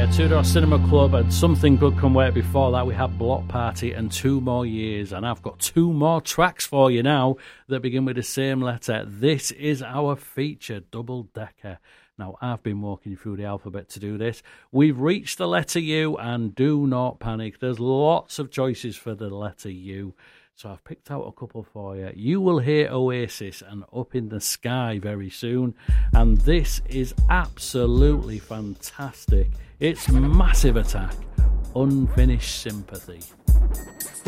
Two Door Cinema Club, and Something Good Can Wait. Before that, we had Block Party and 2 More Years. And I've got 2 more tracks for you now that begin with the same letter. This is our feature, Double Decker. Now, I've been walking through the alphabet to do this. We've reached the letter U, and do not panic. There's lots of choices for the letter U. So I've picked out a couple for you. You will hear Oasis and Up in the Sky very soon. And this is absolutely fantastic. It's Massive Attack, Unfinished Sympathy.